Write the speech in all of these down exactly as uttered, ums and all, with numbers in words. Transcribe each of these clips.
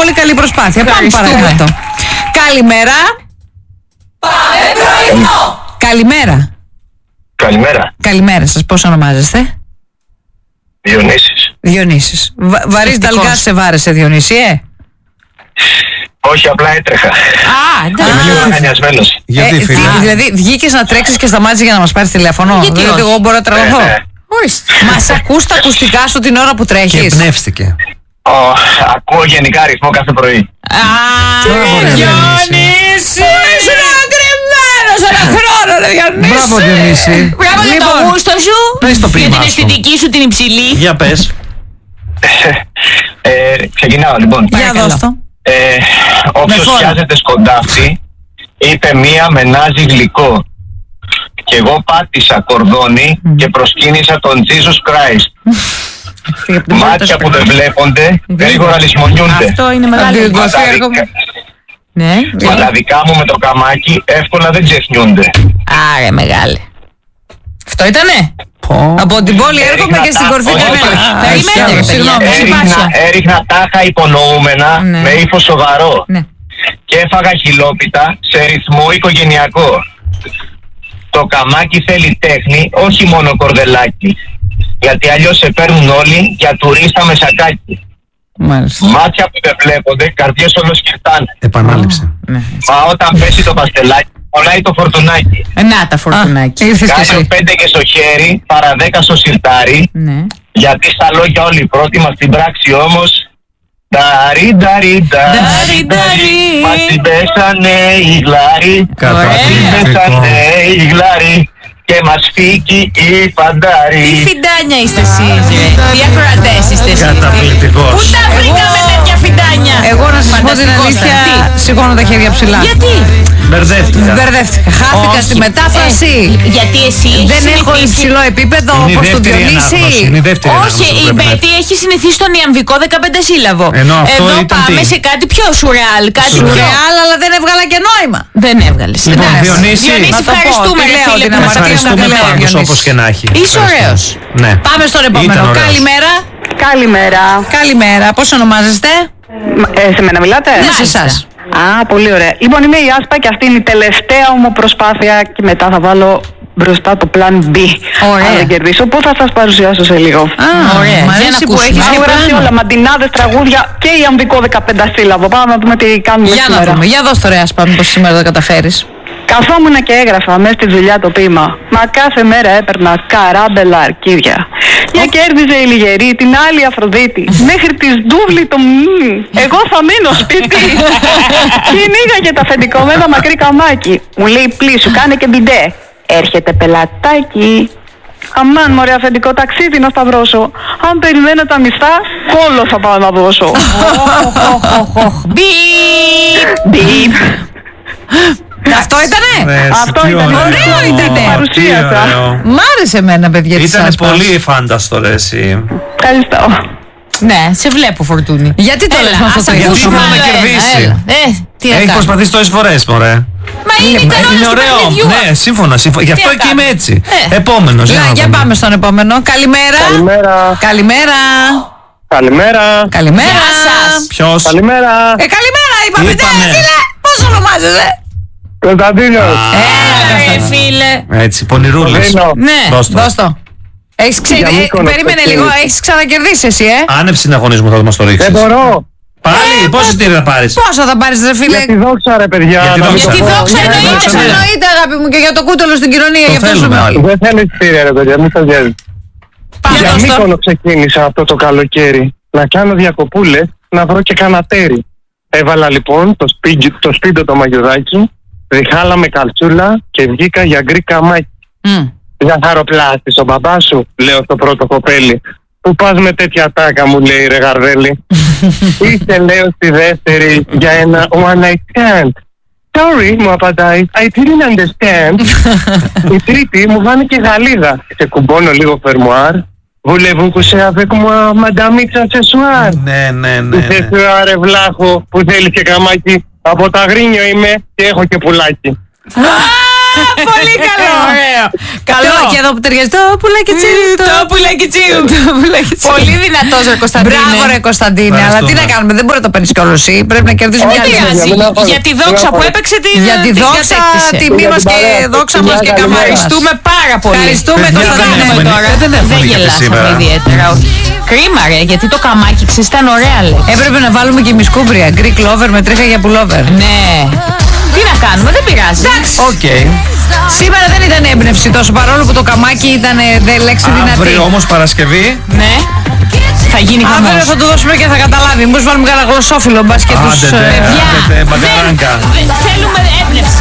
πολύ καλή προσπάθεια. Πάμε παρακάτω. Καλημέρα. Πάμε πρωινό. Καλημέρα. Καλημέρα. Καλημέρα σας. Πώς ονομάζεστε? Διονύσης. Διονύσης. Βα, βαρύς νταλγκάς σε βάρεσε, Διονύση, ε? Όχι, απλά έτρεχα. Α, εντάξει. Είμαι λίγο αγανιασμένος. Γιατί, Ε, φίλε? τι, δηλαδή, βγήκες να τρέξεις και σταμάτησες για να μας πάρεις τηλέφωνο? Γιατί Δηλαδή, όχι? εγώ μπορώ να τρελαθώ. Ναι, ναι. Ορίστε. Μας ακούς τα ακουστικά σου την ώρα που Και τρέχεις? εμπνεύστηκε. Ω, ακούω γενικά αριθμό κάθε πρωί. Α, Μπράβο, ρε, Διονύση! Ήσουν αγριεμένος ένα χρόνο, ρε Διονύση! Μπράβο, Διονύση. Μπράβο για το Λοιπόν, γούστο σου. πες το Για ποίημά την σου. αισθητική σου την υψηλή. Για πες. Ε, ξεκινάω λοιπόν. Για Παρακαλώ. δώσ' το. Ε, όποιος φόρο. πιάζεται σκοντάφτη, είπε μία μενάζει γλυκό. Και εγώ πάτησα κορδόνι και προσκύνησα τον Jesus Christ. Μάτια που δεν βλέπονται, γρήγορα λησμονιούνται. Αυτό είναι μεγάλη Αντί- Μα τα Γοφέργο. δικα- Ναι. Μα τα δικά μου με το καμάκι εύκολα δεν ξεχνιούνται. Άρε μεγάλη. Αυτό ήτανε. Πω. Από την πόλη έρχομαι και στην κορφή Όχι, του όχι. Περιμένετε, Περιμένετε, παιδιά. συγγνώμη. Έριχνα, Συμπάσια. έριχνα τάχα υπονοούμενα Ναι. με ύφος σοβαρό Ναι. και έφαγα χιλόπιτα σε ρυθμό οικογενειακό. Το καμάκι θέλει τέχνη, όχι μόνο κορδελάκι. Γιατί αλλιώς σε παίρνουν όλοι για τουρίστα με σακάκι. Μάλιστα. Μάτια που δεν βλέπονται, καρδιές όλο σκεφτάνε. Επανάληψε. Ναι. Μα όταν πέσει το παστελάκι, πονάει το φορτουνάκι. Ε, Να τα φορτουνάκι. Α, ήρθες κι Κάτω εσύ. πέντε και στο χέρι, παρά δέκα στο σιρτάρι. Ναι. Γιατί στα λόγια όλοι οι πρώτοι μας στην πράξη όμως νταρι νταρι νταρι Νταρι, νταρι. μας την πέσανε οι γλάροι, μας την πέσανε οι γλάροι και μας φύγει η Τι φαντάρι. φιντάνια είστε εσείς, ρε. Τι ακροατές είστε εσείς. Καταπληκτικός. Πού τα βρήκαμε τέτοια φιντάνια. Εγώ να σας πω την Φανταστικός. αλήθεια, Τι? σηκώνω τα χέρια ψηλά. Γιατί. Μπερδεύτηκα. Μπερδεύτηκα. Χάθηκα Όχι. στη μετάφραση. Ε, γιατί εσύ έχεις Δεν έχω συνηθίσει- υψηλό επίπεδο Είναι η όπως το δεύτερη Διονύση. ανάγνωση. Είναι η δεύτερη Όχι, ανάγνωση που η πρέπει να Μπέτη έχει συνηθίσει τον ιαμβικό δεκαπέντε σύλλαβο. Ενώ αυτό Εδώ ήταν πάμε τι? σε κάτι πιο σουρεάλ. Κάτι πιο. Σουρεάλ, αλλά δεν έβγαλα και νόημα. Δεν έβγαλε. Λοιπόν, Διονύση, Διονύση, να το πω, ευχαριστούμε, τι ρε λέω, φίλε, την που μας αμαρτία ακούσατε. μου, Ευχαριστούμε δεν λέω, πάντως Διονύση. όπως και να έχει. Είσαι ωραίος. Ναι. Πάμε στον Ήταν επόμενο. ωραίος. Καλημέρα. Καλημέρα. Καλημέρα. Πώς ονομάζεστε? Ε, σε μένα μιλάτε? Ναι, σε εσάς. Α, πολύ ωραία. Λοιπόν, είμαι η Άσπα και αυτή είναι η τελευταία μου προσπάθεια και μετά θα βάλω μπροστά το plan B. Ωραία. Αν δεν κερδίσω, που θα σας παρουσιάσω σε λίγο. Α, Ωραία. μ' Για αρέσει να που ακούσουμε. έχεις Έχω και γράψει πλάνο. όλα, μαντινάδες, τραγούδια και ιαμβικό δεκαπέντε σύλλαβο. Πάμε να δούμε τι κάνουμε Για να σήμερα. δούμε. Για δώσ' το ρε Άσπα, μήπως σήμερα τα καταφέρεις. Καθόμουν και έγραφα μέσα στη δουλειά το ποίημα. Μα κάθε μέρα έπαιρνα καράμπελα αρκίδια. Μια κέρδιζε η Λιγερή, την άλλη η Αφροδίτη. Μέχρι τη Ντούβλη το μμμ. Εγώ θα μείνω σπίτι. Κυνήγαγε το αφεντικό με ένα μακρύ καμάκι. Μου λέει πλήσου, κάνε και μπιντέ. Έρχεται πελατάκι. Αμάν μωρέ αφεντικό, ταξίδι να σταυρώσω. Αν περιμένω τα μισθά, κόλλο θα πάω να δώσω. Μπιπ. Μπιπ. Αυτό ήτανε. Ρε, Αυτό τι ήταν. Ωραίο ήτανε. Τι Παρουσίασα. ωραίο. Μ' άρεσε εμένα, παιδιά, της Ήτανε Άσπας. πολύ φάνταστο ρε εσύ. Ευχαριστώ. Ναι, σε βλέπω φορτούνη. Γιατί το Έλα, λες με αυτό ας το Γιατί ακούσουμε ήθελα να άλλο ένα, κερδίσει. έλα. Ε, τι να Έχει κάνω. προσπαθήσει τόσες φορές, μωρέ. Μα είναι οι κανόνες Είναι του ωραίο. παιχνιδιού. Ναι, σύμφωνα, σύμφωνα. Γι' αυτό να και είμαι κάνω. έτσι. Ε. Επόμενος. Ναι, να για δούμε. πάμε στον επόμενο. Καλημέρα. Καλημέρα. Καλημέρα. Καλημέρα. Καλημέρα. Γεια σας. Ποιος? Καλημέρα. Ε, καλημέρα, είπαμε. Ναι, Είπαμε. φίλε. Πώς ονομάζεσαι? Κωνσταντίνος. Έλα, ρε φίλε. Έτσι, πονηρούλες. Δίνω. Ναι, Δώσ' το. δώσ' το. Έχεις ξε... Για ε, Μύκονο, περίμενε ξεκίνησε. λίγο, έχεις ξανακερδίσει εσύ, ε. Άνευ συναγωνισμού θα μας το ρίξεις. Δεν μπορώ. Πάλι, πόσες εισιτήρια θα πάρεις? Πόσα θα πάρεις, ρε φίλε? Για τη δόξα ρε παιδιά. Για τη να δόξα. μην το Για τη πω. δόξα Για τη εννοείται, δόξα, ναι. Εννοείται, αγάπη μου, και για το κούτελο στην κοινωνία. Το γι' αυτό σου θέλουμε λέω. όλοι. Δεν θέλω εισιτήρια ρε παιδιά, μην σας νοιάζει. Πάμε, Για δώσ' το. Μύκονο ξεκίνησα αυτό το καλοκαίρι. Να κάνω διακοπούλες, να βρω και κάνα τέρι. Έβαλα λοιπόν το σπίτι το, σπίτι το μαγιουδάκι, διχάλα με καλτσούλα και βγήκα για γκρι καμάκι. Μμ. Για χαροπλάστη, ο μπαμπά σου, λέω στο πρώτο κοπέλι. Πού πας με τέτοια τάκα, μου λέει ρε γαρδέλη. Είσαι, λέω στη δεύτερη για ένα one night stand. Sorry, μου απαντάει. I didn't understand. Η τρίτη μου φάνηκε γαλίδα. Σε κουμπώνω λίγο φερμουάρ. Voulez-vous coucher avec moi, madame Xaccessoire? Ναι, ναι, ναι. Είσαι ναι. σου άρε βλάχο που θέλει και καμάκι. Από τα γρίνιο είμαι και έχω και πουλάκι. Πολύ καλό. Ωραίο. Καλό. Το- Και εδώ που ταιριάζει το πουλάκι τσίρι. Το πουλάκι τσίου. Πολύ δυνατός ρε Κωνσταντίνε. Μπράβο ρε Κωνσταντίνε. Αλλά τι να κάνουμε, δεν μπορεί να το παίρνεις κι όλο εσύ. Πρέπει να κερδίσουμε Όχι, κι άλλοι. δεν πειράζει. μην αγχώνεσαι. Για τη δόξα Μην που αγχώνεσαι. έπαιξε την Για τη την δόξα, κατέκτησε. τιμή Για μας την και παρέα. δόξα μας και Καλημέρα. καμάρι μας. Ευχαριστούμε πάρα πολύ. Ευχαριστούμε Παιδιά, δεν Κωνσταντίνε. έχουμε έχουμε τώρα. νύχτα, δεν έχουμε Δεν νύχτα γελάσαμε σήμερα. ιδιαίτερα. όχι. Κρίμα ρε, γιατί το καμάκι ξέρεις ήταν ωραία λέξη. Έπρεπε να βάλουμε και μισκούμπρια. Greek lover με τρίχα για pullover. Ναι. Τι να κάνουμε, δεν πειράζει. Οκ. Σήμερα δεν ήταν έμπνευση τόσο, παρόλο που το καμάκι ήταν ε, δε λέξη δυνατή. Αύριο όμως Παρασκευή. Ναι. Θα γίνει Αύριο χαμός. θα του δώσουμε και θα καταλάβει. Μήπως βάλουμε κανένα γλωσσόφυλλο, μπας και τους... Άντε, ε, τε, παιδιά, άντε, τε, δεν- μπαγκαράνκα. δεν θέλουμε έμπνευση.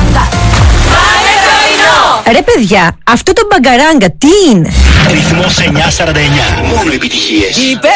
Ρε παιδιά, αυτό το μπαγκαράγκα τι είναι? Ρυθμός εννιακόσια σαράντα εννιά. Μόνο επιτυχίες.